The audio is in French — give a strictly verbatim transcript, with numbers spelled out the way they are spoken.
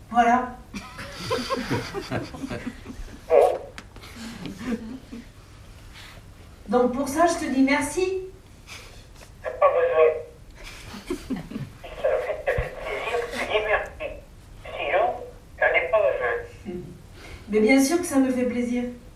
Voilà. Bon. Donc pour ça, je te dis merci. T'as pas besoin. Si ça fait, ça fait plaisir, je te dis merci. Sinon, t'en ai pas besoin. Mais bien sûr que ça me fait plaisir.